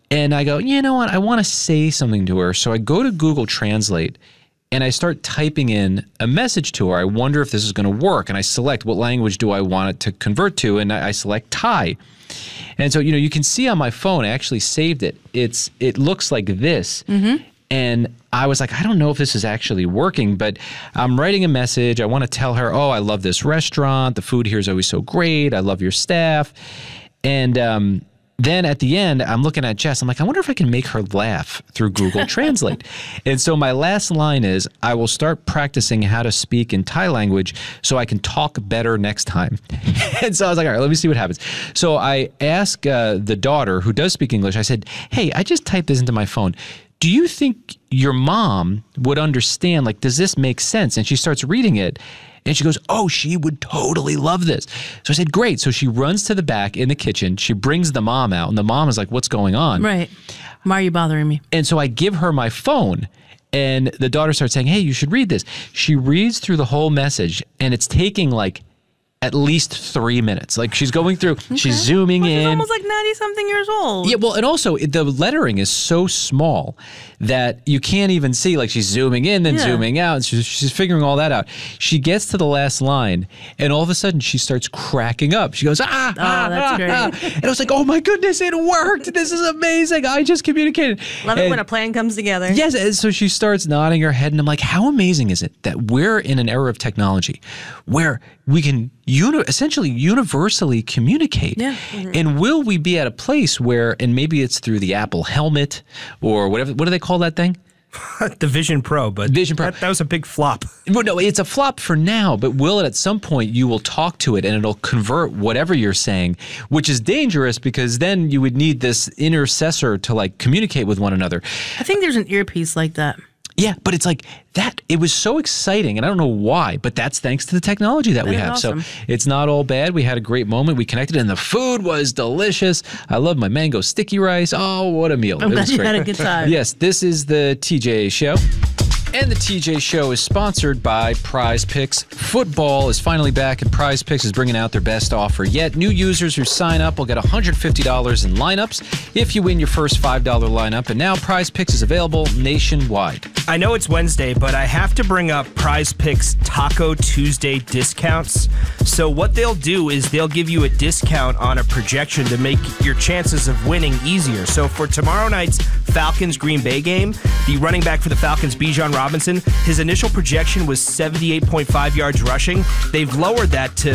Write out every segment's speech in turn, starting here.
And I go, you know what? I want to say something to her. So I go to Google Translate and I start typing in a message to her. I wonder if this is going to work. And I select what language do I want it to convert to. And I select Thai. And so, you can see on my phone, I actually saved it. It looks like this. Mm-hmm. And I was like, I don't know if this is actually working, but I'm writing a message. I want to tell her, oh, I love this restaurant. The food here is always so great. I love your staff. And then at the end, I'm looking at Jess. I'm like, I wonder if I can make her laugh through Google Translate. And so my last line is, I will start practicing how to speak in Thai language so I can talk better next time. And so I was like, all right, let me see what happens. So I asked the daughter who does speak English, I said, hey, I just typed this into my phone. Do you think your mom would understand? Like, does this make sense? And she starts reading it. And she goes, oh, she would totally love this. So I said, great. So she runs to the back in the kitchen. She brings the mom out. And the mom is like, what's going on? Right. Why are you bothering me? And so I give her my phone. And the daughter starts saying, hey, you should read this. She reads through the whole message. And it's taking like at least 3 minutes. Like she's going through, she's zooming in. She's almost like 90-something years old. Yeah, well, and also the lettering is so small that you can't even see, like she's zooming in, then zooming out. And she's figuring all that out. She gets to the last line, and all of a sudden she starts cracking up. She goes, that's great. And I was like, oh my goodness, it worked. This is amazing. I just communicated. Love it when a plan comes together. Yes, and so she starts nodding her head, and I'm like, how amazing is it that we're in an era of technology where we can essentially universally communicate. Yeah. Mm-hmm. And will we be at a place where, and maybe it's through the Apple helmet or whatever, what do they call that thing? The Vision Pro, but Vision Pro. That was a big flop. Well, no, it's a flop for now, but will it at some point you will talk to it and it'll convert whatever you're saying, which is dangerous because then you would need this intercessor to like communicate with one another. I think there's an earpiece like that. Yeah, but it's like that. It was so exciting, and I don't know why, but that's thanks to the technology that we have. Awesome. So it's not all bad. We had a great moment. We connected, and the food was delicious. I love my mango sticky rice. Oh, what a meal. I'm glad you had a good time. Yes, this is the TJ Show. And the TJ Show is sponsored by Prize Picks. Football is finally back, and Prize Picks is bringing out their best offer yet. New users who sign up will get $150 in lineups if you win your first $5 lineup. And now Prize Picks is available nationwide. I know it's Wednesday, but I have to bring up Prize Picks Taco Tuesday discounts. So what they'll do is they'll give you a discount on a projection to make your chances of winning easier. So for tomorrow night's Falcons-Green Bay game, the running back for the Falcons, Bijan Robinson, his initial projection was 78.5 yards rushing. They've lowered that to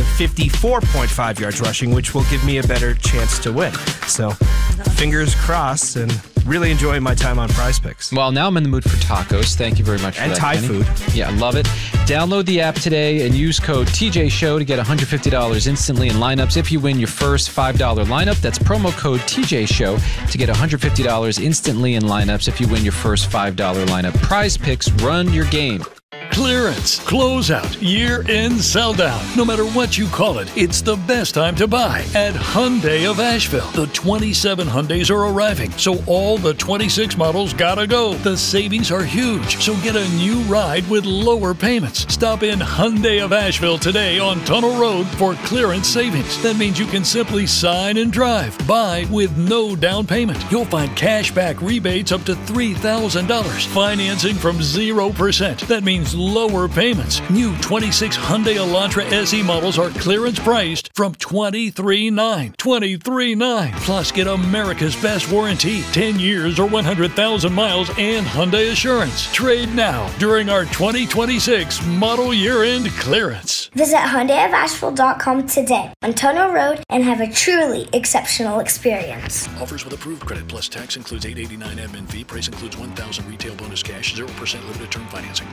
54.5 yards rushing, which will give me a better chance to win. So fingers crossed, and really enjoying my time on Prize Picks. Well, now I'm in the mood for tacos. Thank you very much for that, Thai food. Yeah, I love it. Download the app today and use code TJ Show to get $150 instantly in lineups if you win your first $5 lineup. That's promo code TJ Show to get $150 instantly in lineups if you win your first $5 lineup. Prize Picks, run your game. Clearance, closeout, year-end sell-down. No matter what you call it, it's the best time to buy at Hyundai of Asheville. The 27 Hyundais are arriving, so all the 26 models gotta go. The savings are huge, so get a new ride with lower payments. Stop in Hyundai of Asheville today on Tunnel Road for clearance savings. That means you can simply sign and drive. Buy with no down payment. You'll find cash back rebates up to $3,000. Financing from 0%. That means lower payments. New 26 Hyundai Elantra SE models are clearance priced from $23,900. $23,900. Plus, get America's best warranty, 10 years or 100,000 miles, and Hyundai Assurance. Trade now during our 2026 model year-end clearance. Visit HyundaiofAsheville.com today on Tunnel Road and have a truly exceptional experience. Offers with approved credit plus tax includes $889 admin fee. Price includes $1,000 retail bonus cash, 0% limited term financing.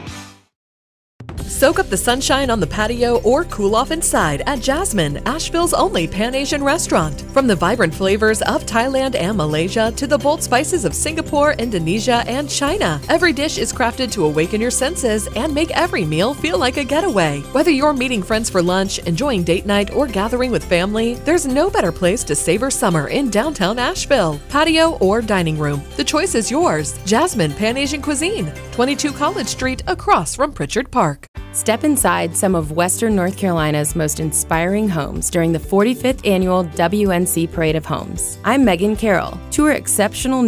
Soak up the sunshine on the patio or cool off inside at Jasmine, Asheville's only Pan-Asian restaurant. From the vibrant flavors of Thailand and Malaysia to the bold spices of Singapore, Indonesia, and China, every dish is crafted to awaken your senses and make every meal feel like a getaway. Whether you're meeting friends for lunch, enjoying date night, or gathering with family, there's no better place to savor summer in downtown Asheville. Patio or dining room, the choice is yours. Jasmine Pan-Asian Cuisine, 22 College Street, across from Pritchard Park. Step inside some of Western North Carolina's most inspiring homes during the 45th Annual WNC Parade of Homes. I'm Megan Carroll. Tour exceptional